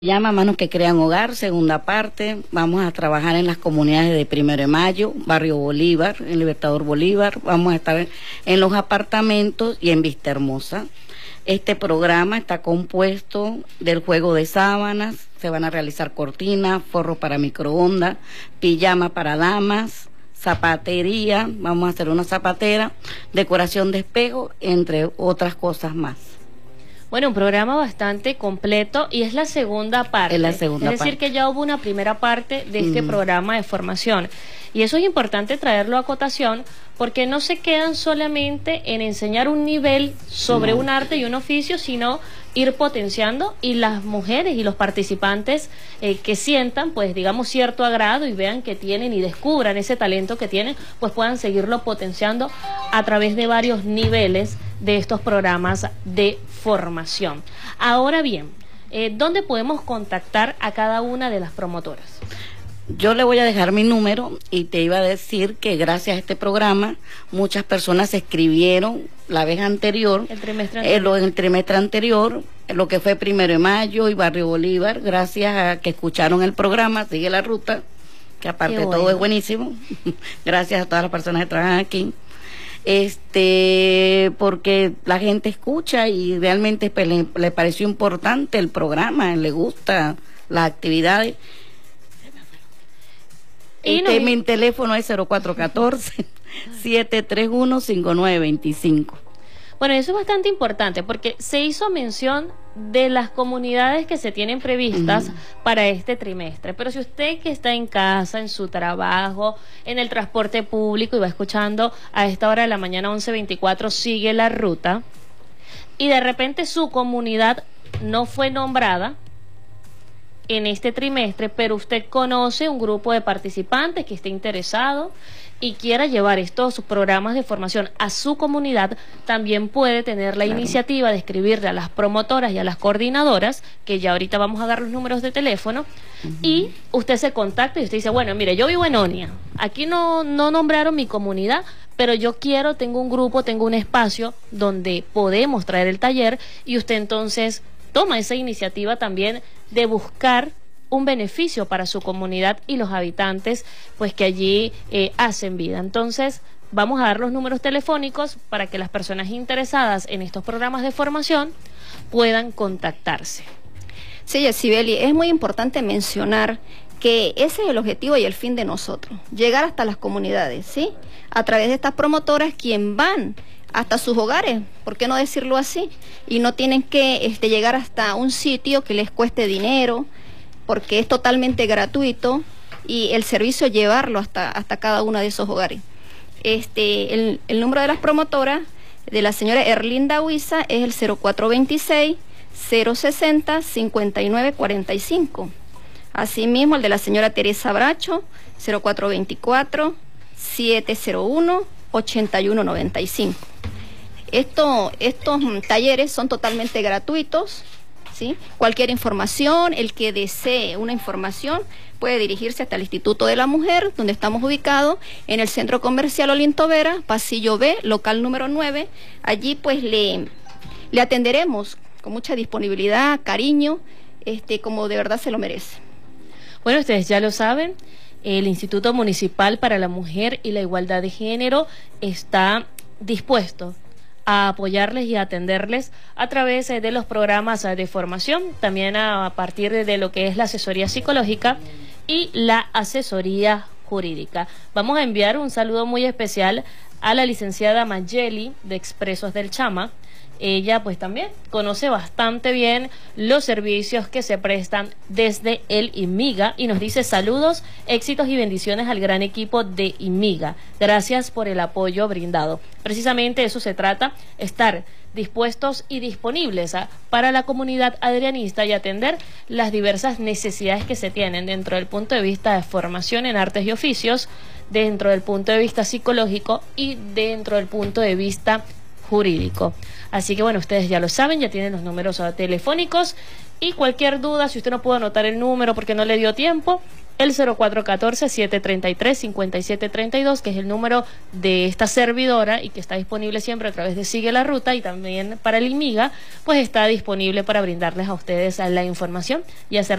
Llama Manos que Crean Hogar, segunda parte. Vamos a trabajar en las comunidades de 1 de Mayo, Barrio Bolívar, en Libertador Bolívar. Vamos a estar en los apartamentos y en Vista Hermosa. Este programa está compuesto del juego de sábanas, se van a realizar cortinas, forro para microondas, pijama para damas, zapatería, vamos a hacer una zapatera, decoración de espejo, entre otras cosas más. Bueno, un programa bastante completo y es la segunda parte. Es la segunda parte. Es decir, que ya hubo una primera parte de este programa de formación. Y eso es importante traerlo a cotación porque no se quedan solamente en enseñar un nivel sobre un arte y un oficio, sino ir potenciando, y las mujeres y los participantes que sientan, pues digamos, cierto agrado y vean que tienen y descubran ese talento que tienen, pues puedan seguirlo potenciando a través de varios niveles de estos programas de formación. Ahora bien, ¿dónde podemos contactar a cada una de las promotoras? Yo le voy a dejar mi número y te iba a decir que gracias a este programa muchas personas se escribieron la vez anterior, en el trimestre anterior, lo que fue 1 de Mayo y Barrio Bolívar, gracias a que escucharon el programa Sigue la Ruta, que aparte de todo es buenísimo. Gracias a todas las personas que trabajan aquí. Porque la gente escucha y realmente pues, le pareció importante el programa, le gusta las actividades. Mi teléfono es 0414-731-5925. Bueno, eso es bastante importante porque se hizo mención de las comunidades que se tienen previstas para este trimestre. Pero si usted que está en casa, en su trabajo, en el transporte público y va escuchando a esta hora de la mañana 11:24, Sigue la Ruta, y de repente su comunidad no fue nombrada en este trimestre, pero usted conoce un grupo de participantes que esté interesado y quiera llevar estos programas de formación a su comunidad, también puede tener la iniciativa de escribirle a las promotoras y a las coordinadoras, que ya ahorita vamos a dar los números de teléfono, y usted se contacta y usted dice, bueno, mire, yo vivo en Onia, aquí no nombraron mi comunidad, pero yo tengo un grupo, tengo un espacio donde podemos traer el taller, y usted entonces toma esa iniciativa también de buscar un beneficio para su comunidad y los habitantes pues que allí hacen vida. Entonces vamos a dar los números telefónicos para que las personas interesadas en estos programas de formación puedan contactarse. Sí, Yacibeli, es muy importante mencionar que ese es el objetivo y el fin de nosotros, llegar hasta las comunidades, ¿sí? A través de estas promotoras, quien van hasta sus hogares, ¿por qué no decirlo así? Y no tienen que llegar hasta un sitio que les cueste dinero, porque es totalmente gratuito, y el servicio llevarlo hasta cada uno de esos hogares. El número de las promotoras de la señora Erlinda Huiza es el 0426-060-5945. Asimismo, el de la señora Teresa Bracho, 0424-701-8195. Estos talleres son totalmente gratuitos, ¿sí? Cualquier información, el que desee una información, puede dirigirse hasta el Instituto de la Mujer, donde estamos ubicados, en el Centro Comercial Olinto Vera, pasillo B, local número 9. Allí pues le atenderemos con mucha disponibilidad, cariño, como de verdad se lo merece. Bueno, ustedes ya lo saben, el Instituto Municipal para la Mujer y la Igualdad de Género está dispuesto a apoyarles y a atenderles a través de los programas de formación, también a partir de lo que es la asesoría psicológica y la asesoría jurídica. Vamos a enviar un saludo muy especial a la licenciada Mayeli de Expresos del Chama. Ella pues también conoce bastante bien los servicios que se prestan desde el IMIGA y nos dice saludos, éxitos y bendiciones al gran equipo de IMIGA. Gracias por el apoyo brindado. Precisamente eso se trata, estar dispuestos y disponibles para la comunidad adrianista y atender las diversas necesidades que se tienen dentro del punto de vista de formación en artes y oficios, dentro del punto de vista psicológico y dentro del punto de vista jurídico. Así que bueno, ustedes ya lo saben, ya tienen los números telefónicos, y cualquier duda, si usted no pudo anotar el número porque no le dio tiempo, el 0414-733-5732, que es el número de esta servidora y que está disponible siempre a través de Sigue la Ruta, y también para el IMIGA, pues está disponible para brindarles a ustedes la información y hacer